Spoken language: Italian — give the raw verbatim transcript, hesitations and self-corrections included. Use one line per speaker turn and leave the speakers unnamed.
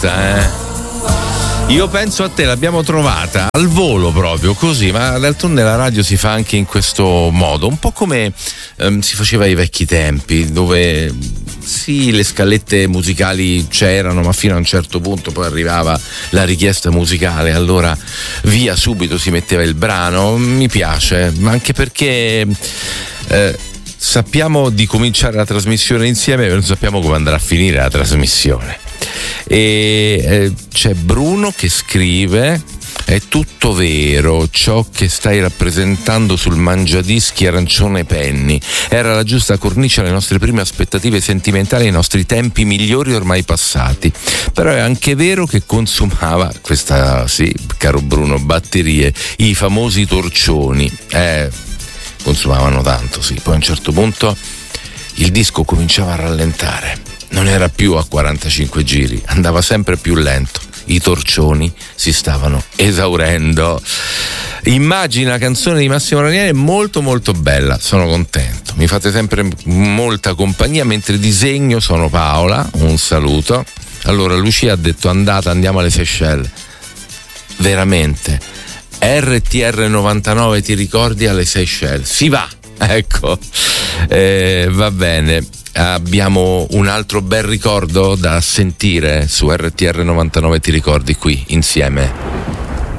eh. Io penso a te, l'abbiamo trovata al volo proprio così, ma d'altronde la radio si fa anche in questo modo, un po' come ehm, si faceva ai vecchi tempi, dove sì, le scalette musicali c'erano, ma fino a un certo punto poi arrivava la richiesta musicale, allora via, subito si metteva il brano. Mi piace, ma anche perché eh, sappiamo di cominciare la trasmissione insieme, ma non sappiamo come andrà a finire la trasmissione. E eh, c'è Bruno che scrive: è tutto vero ciò che stai rappresentando sul mangiadischi arancione Penny, era la giusta cornice alle nostre prime aspettative sentimentali, ai nostri tempi migliori ormai passati. Però è anche vero che consumava, questa sì, caro Bruno, batterie, i famosi torcioni, eh, consumavano tanto, sì. Poi a un certo punto il disco cominciava a rallentare, non era più a quarantacinque giri, andava sempre più lento. I torcioni si stavano esaurendo. Immagina, canzone di Massimo Ranieri, molto molto bella, sono contento, mi fate sempre molta compagnia mentre disegno. Sono Paola, un saluto. Allora Lucia ha detto: andata, andiamo alle Seychelles. Veramente R T R novantanove, ti ricordi, alle Seychelles? Si va, ecco, eh, va bene. Abbiamo un altro bel ricordo da sentire su R T R novantanove, ti ricordi, qui insieme.